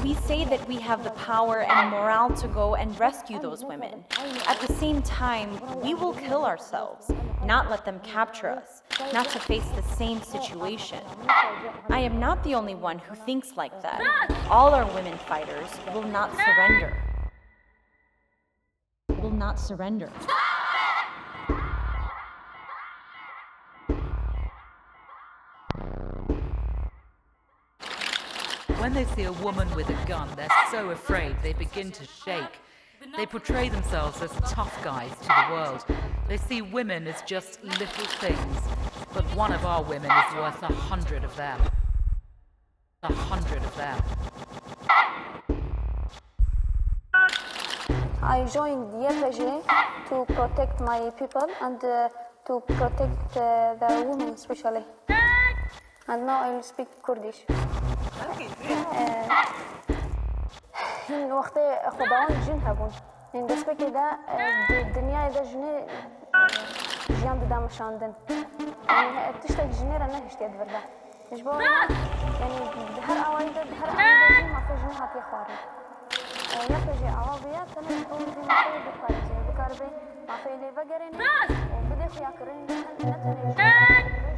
We say that we have the power and morale to go and rescue those women. At the same time, we will kill ourselves, not let them capture us, not to face the same situation. I am not the only one who thinks like that. All our women fighters will not surrender. Will not surrender. When they see a woman with a gun, they're so afraid they begin to shake. They portray themselves as tough guys to the world. They see women as just little things. But one of our women is worth 100 of them. 100 of them. I joined YPG to protect my people and to protect the women especially. And now I will speak Kurdish. هن وقت خداوند جن هبون هن دست كده الدنيا إذا جن جيان بدام شاندن يعني تشتاق جنيرة نهشت يد برده مجبور يعني هر أوايد جن ما في جن هاتي خواري يبتجي عوابيات تنا تقول في ما في بكاري بكاربي ما في اللي بقرين وبدي خياكرين نتني